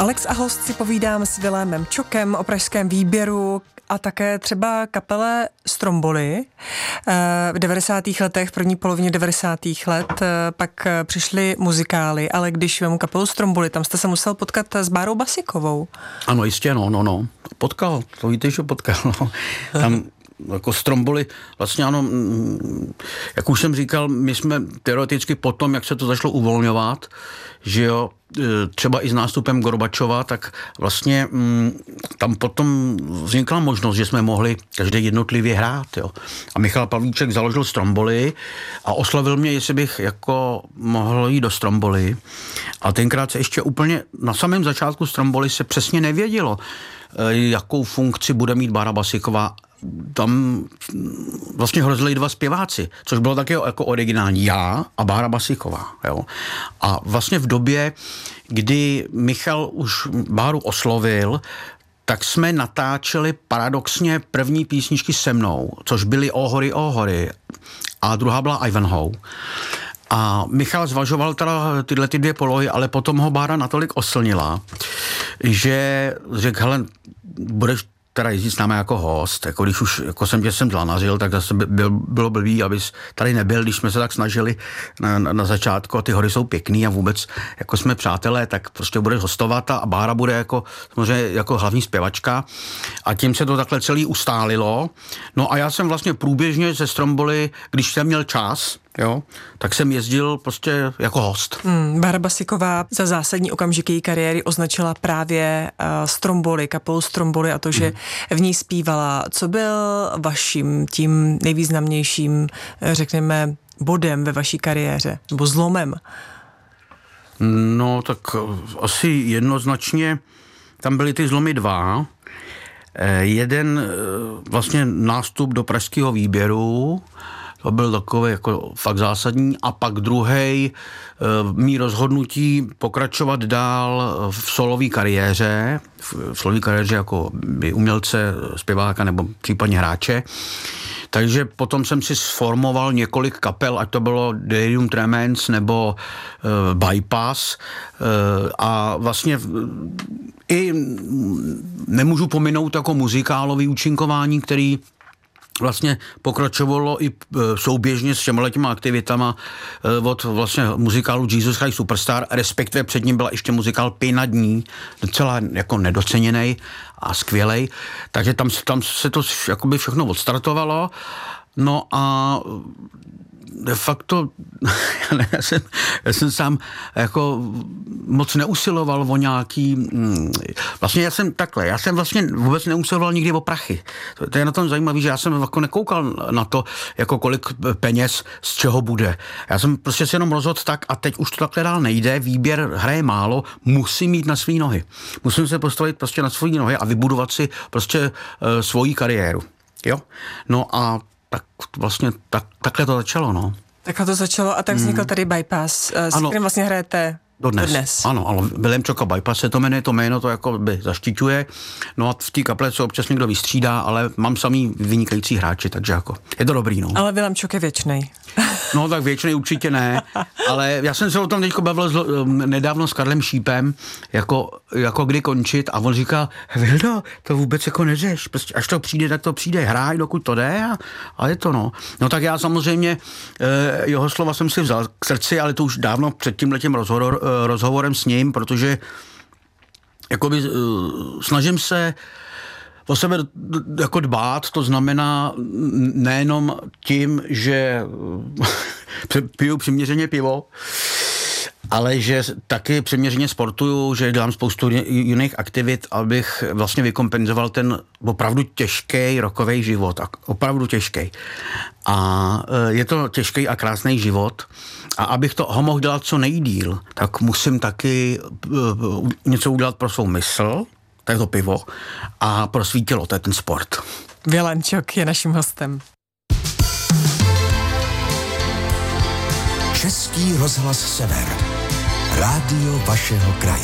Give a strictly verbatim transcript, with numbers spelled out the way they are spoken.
Alex a host si povídám s Vilémem Čokem o pražském výběru a také třeba kapele Stromboli. V devadesátých letech, v první polovině devadesátých let, pak přišly muzikály, ale když vemu kapelu Stromboli, tam jste se musel potkat s Bárou Basikovou. Ano, jistě, no, no, no. Potkal, to víte, že potkal, no. Tam jako Stromboli, vlastně ano, jak už jsem říkal, my jsme teoreticky potom, jak se to začalo uvolňovat, že jo, třeba i s nástupem Gorbačova, tak vlastně tam potom vznikla možnost, že jsme mohli každý jednotlivě hrát, jo. A Michal Pavlíček založil Stromboli a oslovil mě, jestli bych jako mohl jít do Stromboli. A tenkrát se ještě úplně na samém začátku Stromboli se přesně nevědělo, jakou funkci bude mít Bára Basiková. Tam vlastně hrozili dva zpěváci, což bylo také jako originální, já a Bára Basiková. Jo. A vlastně v době, kdy Michal už Báru oslovil, tak jsme natáčeli paradoxně první písničky se mnou, což byly O hory, O hory a druhá byla Ivanhoe. A Michal zvažoval teda tyhle ty dvě polohy, ale potom ho Bára natolik oslnila, že řekl, hele, budeš teda jezdit s námi jako host, jako když už jako jsem tě sem zlanařil, tak zase by, byl, bylo blbý, abys tady nebyl, když jsme se tak snažili na, na, na začátku a ty hory jsou pěkný a vůbec jako jsme přátelé, tak prostě budeš hostovat a Bára bude jako samozřejmě jako hlavní zpěvačka a tím se to takhle celý ustálilo. No a já jsem vlastně průběžně ze Stromboli, když jsem měl čas, jo, tak jsem jezdil prostě jako host. Hmm, Bára Basiková za zásadní okamžik její kariéry označila právě uh, Stromboli, kapelu Stromboli a to, že hmm. v ní zpívala. Co byl vaším tím nejvýznamnějším, řekněme, bodem ve vaší kariéře, nebo zlomem? No, tak asi jednoznačně tam byly ty zlomy dva. Jeden vlastně nástup do pražského výběru, to byl takový jako fakt zásadní. A pak druhej mý rozhodnutí pokračovat dál v solové kariéře, v solové kariéře jako umělce, zpěváka nebo případně hráče. Takže potom jsem si sformoval několik kapel, ať to bylo Delirium Tremens nebo uh, Bypass uh, a vlastně i nemůžu pominout jako muzikálový účinkování, který vlastně pokračovalo i souběžně s těmhletěma aktivitama od vlastně muzikálu Jesus Christ Superstar, respektive před ním byla ještě muzikál Pěna dní, docela jako nedoceněnej a skvělej, takže tam, tam se to jakoby všechno odstartovalo. No a de facto já jsem, já jsem sám jako moc neusiloval o nějaký, vlastně já jsem takhle, já jsem vlastně vůbec neusiloval nikdy o prachy. To, to je na tom zajímavé, že já jsem jako nekoukal na to, jako kolik peněz z čeho bude. Já jsem prostě si jenom rozhodl tak a teď už to takhle dál nejde, výběr hraje málo, musím mít na svý nohy. Musím se postavit prostě na svý nohy a vybudovat si prostě uh, svoji kariéru. Jo? No a tak vlastně tak, takhle to začalo, no. Takhle to začalo a tak vznikl tady Bypass, s kterým vlastně hrajete dodnes. dodnes. Ano, ale Vilém Čoka Bypass se to jmenuje, to jméno to jako by zaštiťuje. No a v té kaple se občas někdo vystřídá, ale mám samý vynikající hráči, takže jako je to dobrý, no. Ale Vilém Čok je věčnej. No tak věčnej určitě ne, ale já jsem se o tom teďko bavil zlo, nedávno s Karlem Šípem, jako, jako kdy končit a on říká, Vildo, to vůbec jako neřeš, prostě až to přijde, tak to přijde, hraj, dokud to jde a, a je to, no. No tak já samozřejmě eh, jeho slova jsem si vzal k srdci, ale to už dávno před tímhletím rozhovor, eh, rozhovorem s ním, protože jakoby eh, snažím se o sebe jako dbát, to znamená nejenom tím, že piju přiměřeně pivo, ale že taky přiměřeně sportuju, že dělám spoustu jiných aktivit, abych vlastně vykompenzoval ten opravdu těžký rokový život. Opravdu těžký. A je to těžký a krásný život. A abych to ho mohl dělat co nejdýl, tak musím taky něco udělat pro svou mysl, to je to pivo, a pro svý tělo, to je ten sport. Vilém Čok je naším hostem. Český rozhlas Sever. Rádio vašeho kraje.